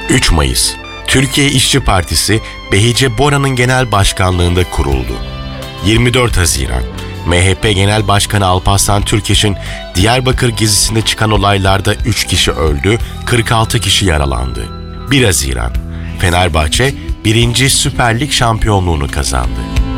3 Mayıs, Türkiye İşçi Partisi Behice Bora'nın genel başkanlığında kuruldu. 24 Haziran, MHP Genel Başkanı Alparslan Türkeş'in Diyarbakır gezisinde çıkan olaylarda 3 kişi öldü, 46 kişi yaralandı. 1 Haziran, Fenerbahçe 1. Süper Lig şampiyonluğunu kazandı.